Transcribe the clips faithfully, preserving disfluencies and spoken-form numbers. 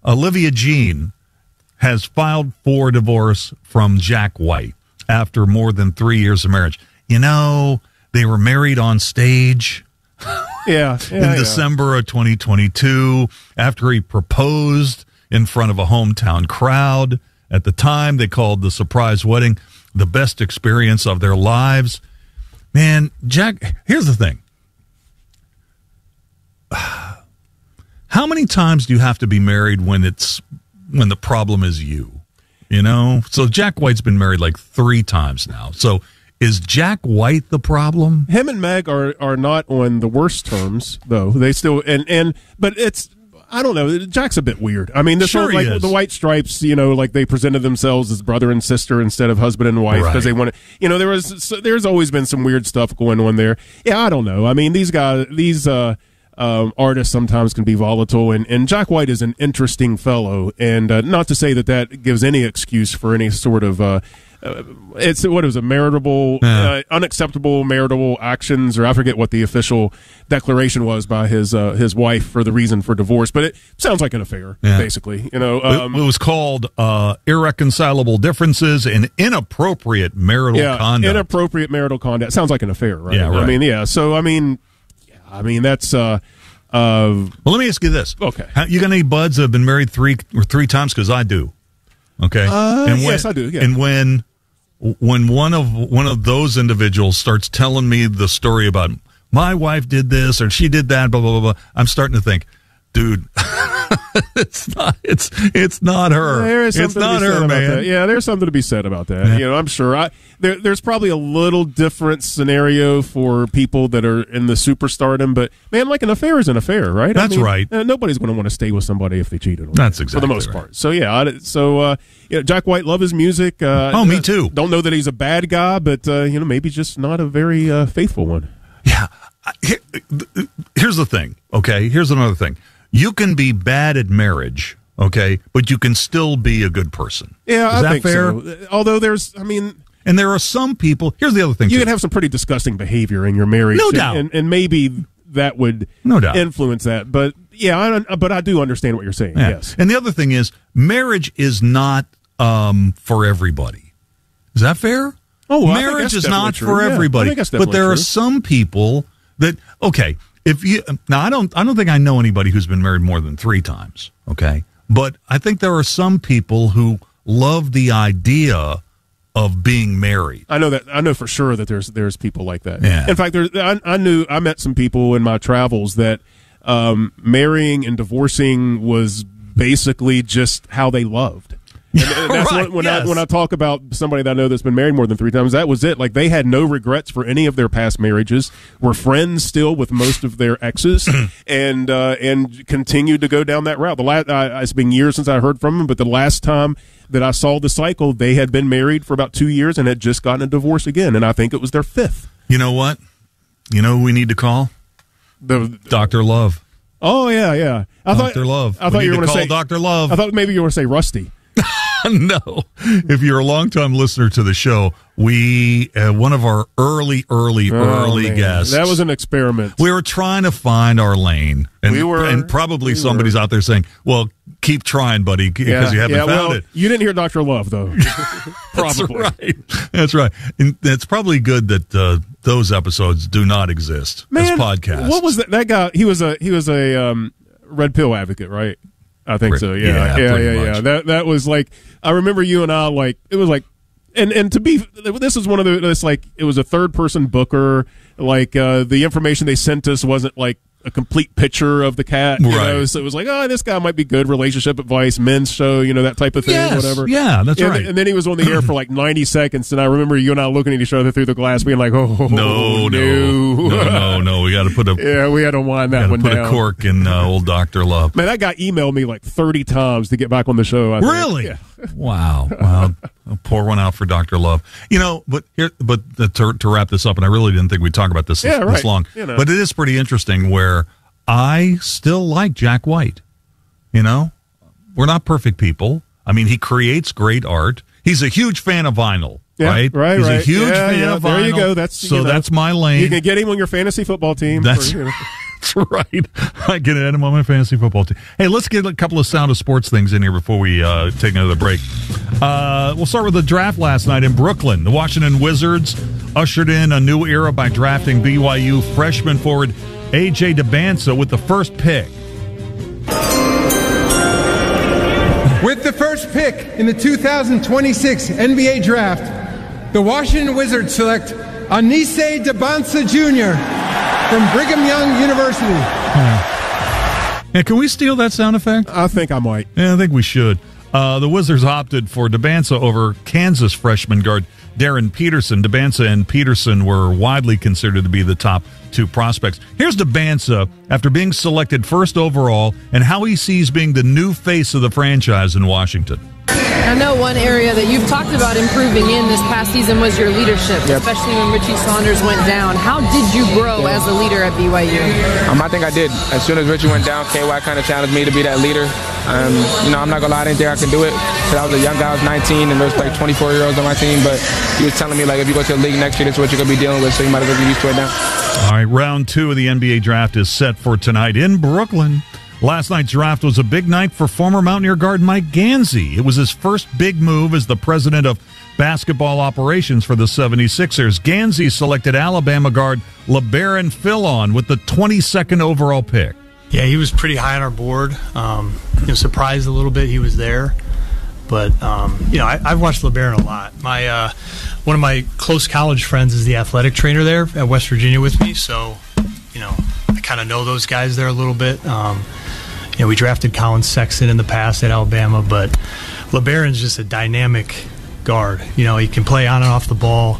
Olivia Jean has filed for divorce from Jack White after more than three years of marriage. You know, they were married on stage. Yeah, yeah, in yeah. December of twenty twenty-two, after he proposed in front of a hometown crowd. At the time, they called the surprise wedding the best experience of their lives. Man, Jack, here's the thing. How many times do you have to be married when it's when the problem is you? You know? So Jack White's been married like three times now. So is Jack White the problem? Him and Meg are, are not on the worst terms, though. They still and and but it's I don't know. Jack's a bit weird. I mean, this Sure whole, he like is. the White Stripes, you know, like they presented themselves as brother and sister instead of husband and wife because Right. they wanted. You know, there was so there's always been some weird stuff going on there. Yeah, I don't know. I mean, these guys, these uh, um, artists sometimes can be volatile, and and Jack White is an interesting fellow, and uh, not to say that that gives any excuse for any sort of. Uh, Uh, it's what is it, maritable, Yeah. uh, unacceptable maritable actions, or I forget what the official declaration was by his uh, his wife for the reason for divorce, but it sounds like an affair, Yeah. basically. You know, It- um, it was called uh, irreconcilable differences and inappropriate marital yeah, conduct. inappropriate marital conduct sounds like an affair, right? Yeah, right. I mean, yeah. So I mean, yeah, I mean that's. Uh, uh, well, let me ask you this. Okay. How- you got any buds that have been married three or three times? Because I do. Okay. Uh, and when, yes, I do, yeah. And when when one of one of those individuals starts telling me the story about my wife did this or she did that, blah blah blah, blah I'm starting to think, dude, it's not it's it's not her. There is it's something not to be said her, about man. that. Yeah, there's something to be said about that. Yeah. You know, I'm sure. I there, there's probably a little different scenario for people that are in the superstardom, but man, like an affair is an affair, right? I That's mean, right. uh, nobody's going to want to stay with somebody if they cheated on That's them, exactly for the most right. part. So yeah, I, so uh, you know, Jack White, love his music. Uh, Oh, me too. Don't know that he's a bad guy, but uh, you know, maybe just not a very uh, faithful one. Yeah. Here- Here's the thing, okay? Here's another thing. You can be bad at marriage, okay, but you can still be a good person. Yeah, Is I that think fair? so. Although there's, I mean. And there are some people. Here's the other thing. You too. can have some pretty disgusting behavior in your marriage, No and, doubt. and, and maybe that would No doubt. influence that. But yeah, I don't, but I do understand what you're saying. Yeah. Yes, And the other thing is, marriage is not um, for everybody. Is that fair? Oh, well, I think marriage that's is definitely not true. for Yeah, I everybody. think that's But definitely there are true. some people that okay. If you now, I don't. I don't think I know anybody who's been married more than three times. Okay, but I think there are some people who love the idea of being married. I know that. I know for sure that there's there's people like that. Yeah. In fact, there's I, I knew I met some people in my travels that um, marrying and divorcing was basically just how they loved. And, and that's Right, when, when yes. I when I talk about somebody that I know that's been married more than three times, that was it. Like they had no regrets for any of their past marriages, were friends still with most of their exes, and uh, and continued to go down that route. The last uh, it's been years since I heard from them, but the last time that I saw the cycle, they had been married for about two years and had just gotten a divorce again, and I think it was their fifth. You know what? You know who we need to call? The Doctor Love. oh yeah yeah, I Doctor thought Love. I We thought need you were to going to call say Doctor Love. I thought maybe you were going to say Rusty. No. If you're a longtime listener to the show, we, uh, one of our early, early, Oh, early man. guests. That was an experiment. We were trying to find our lane. And, We were- and probably we somebody's were. out there saying, well, keep trying, buddy, because you haven't yeah, found well, it. You didn't hear Doctor Love, though. Probably. That's right. That's right. And it's probably good that uh, those episodes do not exist Man, as podcasts. what was that? That guy, he was a he was a um, red pill advocate, right? I think so. Yeah, Yeah, yeah, yeah, pretty yeah. much. That that was like I remember you and I like it was like, and and to be this is one of the this like it was a third person booker. Like uh, the information they sent us wasn't like a complete picture of the cat, you Right. know. So it was like, oh, this guy might be good. Relationship advice, men's show, you know, that type of thing, Yes, whatever. yeah, that's and, right. And then he was on the air for like ninety seconds, and I remember you and I looking at each other through the glass, being like, oh, no, no, no, no, no. We got to put a, yeah, we had to wind that gotta one put down. a cork in uh, old Doctor Love. Man, that guy emailed me like thirty times to get back on the show. I think. Really? Yeah. Wow. Wow. I'll pour one out for Doctor Love. You know, but here, but uh, to, to wrap this up, and I really didn't think we'd talk about this Yeah, this, right. this long, You know. but it is pretty interesting where I still like Jack White. You know, we're not perfect people. I mean, he creates great art. He's a huge fan of vinyl. Yeah, right, right, He's right. a huge Yeah, fan yeah, of vinyl. there you go. That's so you know, that's my lane. You can get him on your fantasy football team. That's, for, you know. that's That's right. I get it. I'm on my fantasy football team. Hey, let's get a couple of Sound of Sports things in here before we uh, take another break. Uh, we'll start with the draft last night in Brooklyn. The Washington Wizards ushered in a new era by drafting B Y U freshman forward A J Dybantsa with the first pick. With the first pick in the two thousand twenty-six N B A Draft, the Washington Wizards select Anise Dybantsa Junior from Brigham Young University. Yeah. Yeah, can we steal that sound effect? I think I might. Yeah, I think we should. Uh, the Wizards opted for Dybantsa over Kansas freshman guard Darren Peterson. Dybantsa and Peterson were widely considered to be the top two prospects. Here's Dybantsa after being selected first overall and how he sees being the new face of the franchise in Washington. I know one area that you've talked about improving in this past season was your leadership, yep. especially when Richie Saunders went down. How did you grow as a leader at B Y U? Um, I think I did. As soon as Richie went down, K Y kind of challenged me to be that leader. Um, you know, I'm not going to lie, I didn't think I could do it. Because I was a young guy, I was nineteen, and there was like twenty-four-year-olds on my team. But he was telling me, like, if you go to the league next year, this is what you're going to be dealing with, so you might as well get used to it now. All right, round two of the N B A draft is set for tonight in Brooklyn. Last night's draft was a big night for former Mountaineer guard Mike Gansey. It was his first big move as the president of basketball operations for the seventy-sixers. Gansey selected Alabama guard LeBaron Philon with the twenty-second overall pick. Yeah, he was pretty high on our board. Um, you know, surprised a little bit he was there. But, um, you know, I, I've watched LeBaron a lot. My uh, one of my close college friends is the athletic trainer there at West Virginia with me. So, you know, I kind of know those guys there a little bit. Um, you know, we drafted Colin Sexton in the past at Alabama, but LeBaron's just a dynamic guard. You know, he can play on and off the ball.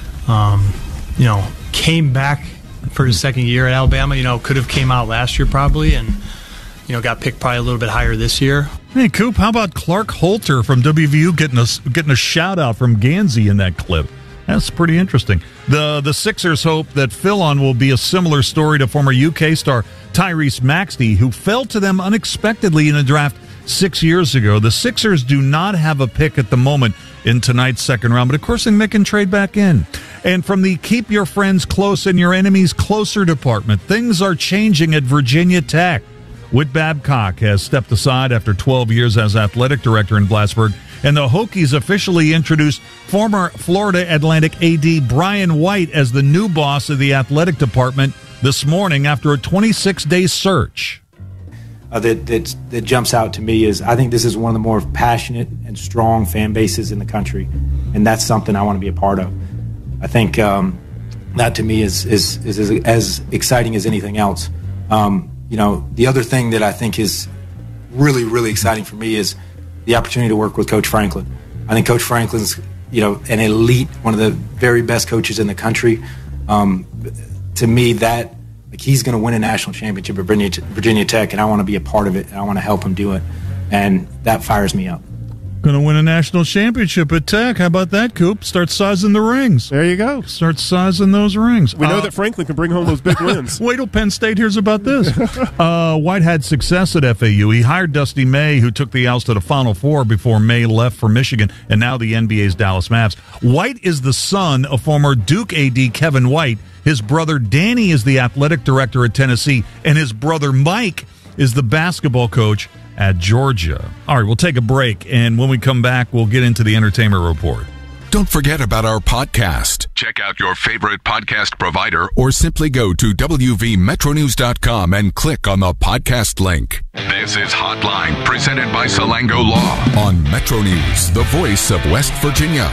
Um, you know, came back for his second year at Alabama. You know, could have came out last year probably, and you know, got picked probably a little bit higher this year. Hey, Coop, how about Clark Holter from W V U getting a, getting a shout-out from Gansey in that clip? That's pretty interesting. The the Sixers hope that Philon will be a similar story to former U K star Tyrese Maxey, who fell to them unexpectedly in the draft six years ago. The Sixers do not have a pick at the moment in tonight's second round, but of course they can trade back in. And from the keep your friends close and your enemies closer department, things are changing at Virginia Tech. Whit Babcock has stepped aside after twelve years as athletic director in Plattsburgh, and the Hokies officially introduced former Florida Atlantic A D Brian White as the new boss of the athletic department this morning after a twenty-six day search. Uh, that, that that jumps out to me is I think this is one of the more passionate and strong fan bases in the country, and that's something I want to be a part of. I think um, that to me is is, is as, as exciting as anything else. Um, you know, the other thing that I think is really, really exciting for me is the opportunity to work with Coach Franklin. I think Coach Franklin's, you know, an elite, one of the very best coaches in the country. Um, to me, that like he's going to win a national championship at Virginia, Virginia Tech, and I want to be a part of it, and I want to help him do it, and that fires me up. Going to win a national championship at Tech. How about that, Coop? Start sizing the rings. There you go. Start sizing those rings. We know uh, that Franklin can bring home those big wins. Wait till Penn State hears about this. uh, White had success at F A U. He hired Dusty May, who took the Owls to the Final Four before May left for Michigan, and now the N B A's Dallas Mavs. White is the son of former Duke A D Kevin White. His brother Danny is the athletic director at Tennessee, and his brother Mike is the basketball coach at Georgia. All right, we'll take a break, and when we come back, we'll get into the entertainment report. Don't forget about our podcast. Check out your favorite podcast provider or simply go to W V Metro News dot com and click on the podcast link. This is Hotline, presented by Salango Law on Metro News, the voice of West Virginia.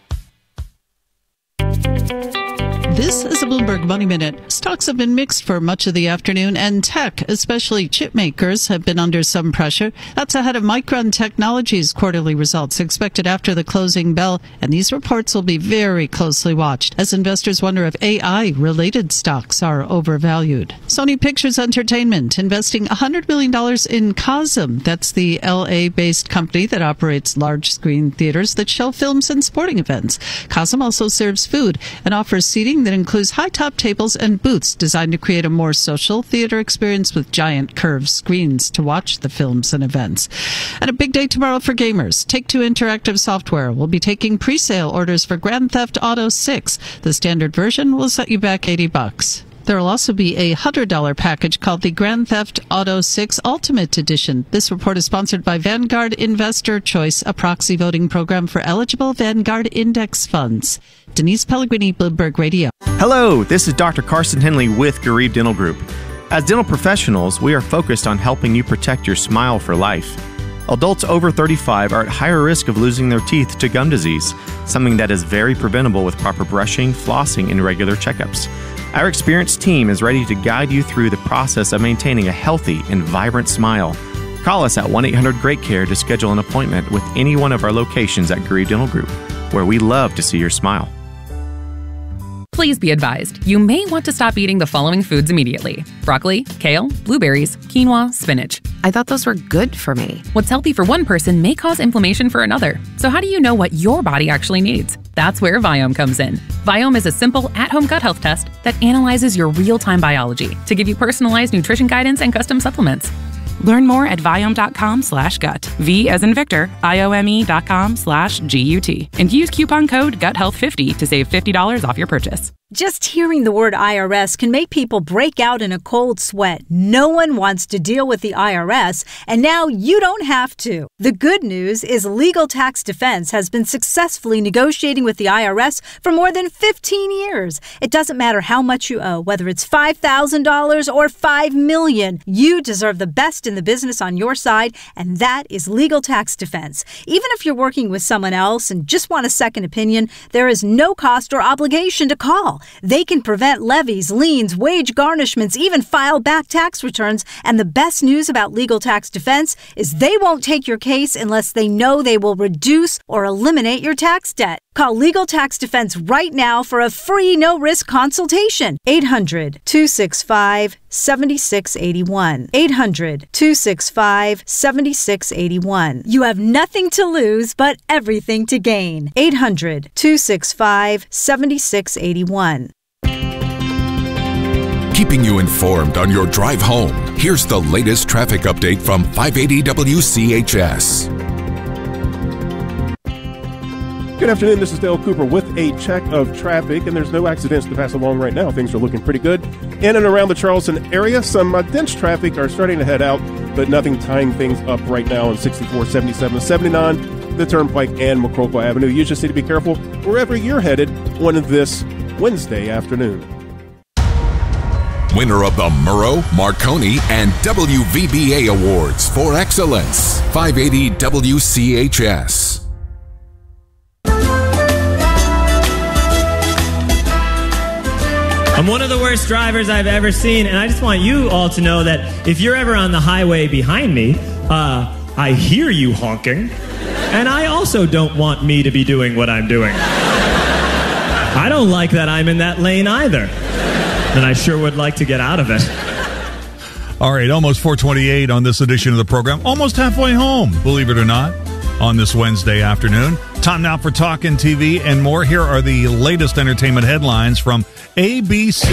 This is a Bloomberg Money Minute. Stocks have been mixed for much of the afternoon, and tech, especially chip makers, have been under some pressure. That's ahead of Micron Technology's quarterly results expected after the closing bell, and these reports will be very closely watched as investors wonder if A I-related stocks are overvalued. Sony Pictures Entertainment investing one hundred million dollars in Cosm. That's the L A-based company that operates large-screen theaters that show films and sporting events. Cosm also serves food and offers seating that includes high-top tables and booths designed to create a more social theater experience with giant curved screens to watch the films and events. And a big day tomorrow for gamers. Take-Two Interactive Software will be taking pre-sale orders for Grand Theft Auto six. The standard version will set you back eighty bucks. There will also be a one hundred dollars package called the Grand Theft Auto six Ultimate Edition. This report is sponsored by Vanguard Investor Choice, a proxy voting program for eligible Vanguard index funds. Denise Pellegrini, Bloomberg Radio. Hello, this is Doctor Carson Henley with Garib Dental Group. As dental professionals, we are focused on helping you protect your smile for life. Adults over thirty-five are at higher risk of losing their teeth to gum disease, something that is very preventable with proper brushing, flossing, and regular checkups. Our experienced team is ready to guide you through the process of maintaining a healthy and vibrant smile. Call us at one eight hundred great care to schedule an appointment with any one of our locations at Garib Dental Group, where we love to see your smile. Please be advised, you may want to stop eating the following foods immediately. Broccoli, kale, blueberries, quinoa, spinach. I thought those were good for me. What's healthy for one person may cause inflammation for another. So how do you know what your body actually needs? That's where Viome comes in. Viome is a simple, at-home gut health test that analyzes your real-time biology to give you personalized nutrition guidance and custom supplements. Learn more at Viome.com slash gut. V as in Victor, I-O-M-E dot com slash G-U-T. And use coupon code gut health fifty to save fifty dollars off your purchase. Just hearing the word I R S can make people break out in a cold sweat. No one wants to deal with the I R S, and now you don't have to. The good news is Legal Tax Defense has been successfully negotiating with the I R S for more than fifteen years. It doesn't matter how much you owe, whether it's five thousand dollars or five million dollars. You deserve the best in the business on your side, and that is Legal Tax Defense. Even if you're working with someone else and just want a second opinion, there is no cost or obligation to call. They can prevent levies, liens, wage garnishments, even file back tax returns. And the best news about Legal Tax Defense is they won't take your case unless they know they will reduce or eliminate your tax debt. Call Legal Tax Defense right now for a free no-risk consultation. eight hundred, two six five, seven six eight one. eight hundred, two six five, seven six eight one. You have nothing to lose but everything to gain. eight hundred, two six five, seven six eight one. Keeping you informed on your drive home, here's the latest traffic update from five eighty W C H S. Good afternoon, this is Dale Cooper with a check of traffic, and there's no accidents to pass along right now. Things are looking pretty good. In and around the Charleston area, some uh, dense traffic are starting to head out, but nothing tying things up right now on sixty-four, seventy-seven, seventy-nine, the Turnpike, and McCroqua Avenue. You just need to be careful wherever you're headed on this Wednesday afternoon. Winner of the Murrow, Marconi, and W V B A Awards for Excellence, five eighty W C H S. I'm one of the worst drivers I've ever seen, and I just want you all to know that if you're ever on the highway behind me, uh, I hear you honking, and I also don't want me to be doing what I'm doing. I don't like that I'm in that lane either, and I sure would like to get out of it. All right, almost four twenty-eight on this edition of the program. Almost halfway home, believe it or not, on this Wednesday afternoon. Time now for Talkin' T V and more. Here are the latest entertainment headlines from A B C.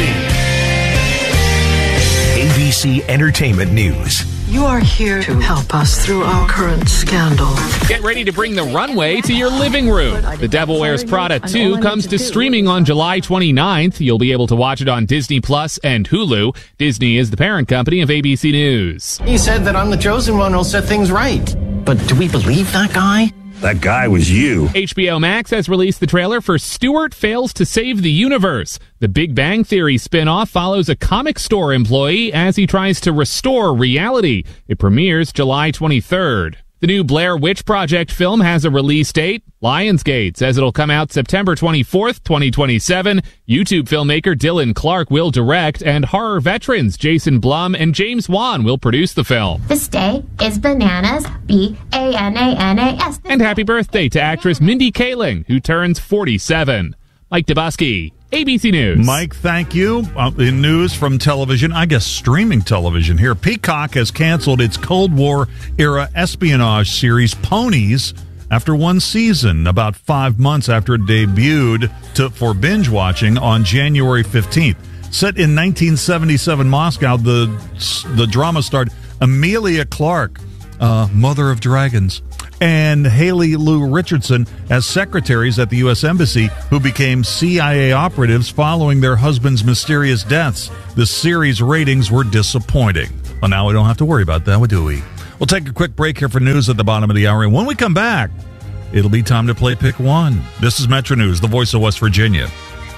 A B C Entertainment News. You are here to help us through our current scandal. Get ready to bring the runway to your living room. The Devil Wears Prada two comes to streaming on July twenty-ninth. You'll be able to watch it on Disney Plus and Hulu. Disney is the parent company of A B C News. He said that I'm the chosen one who'll set things right. But do we believe that guy? That guy was you. H B O Max has released the trailer for Stewart Fails to Save the Universe. The Big Bang Theory spin-off follows a comic store employee as he tries to restore reality. It premieres July twenty-third. The new Blair Witch Project film has a release date. Lionsgate says it'll come out September twenty-fourth, twenty twenty-seven. YouTube filmmaker Dylan Clark will direct, and horror veterans Jason Blum and James Wan will produce the film. This day is bananas, B A N A N A S. And happy birthday to actress Mindy Kaling, who turns forty-seven. Mike Dubosky, A B C News. Mike, thank you. Uh, in news from television, I guess streaming television here, Peacock has canceled its Cold War-era espionage series Ponies after one season, about five months after it debuted to, for binge watching on January fifteenth. Set in nineteen seventy-seven Moscow, the, the drama starred Emilia Clarke, uh, Mother of Dragons, and Haley Lou Richardson as secretaries at the U S Embassy who became C I A operatives following their husbands' mysterious deaths. The series ratings were disappointing. Well, now we don't have to worry about that, do we? We'll take a quick break here for news at the bottom of the hour, and when we come back, it'll be time to play Pick One. This is Metro News, the voice of West Virginia.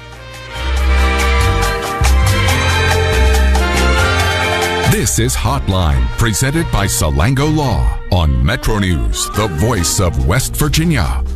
This is Hotline, presented by Salango Law on Metro News, the voice of West Virginia.